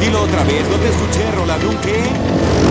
Dilo otra vez, no te escuché, Roland. ¿Un qué?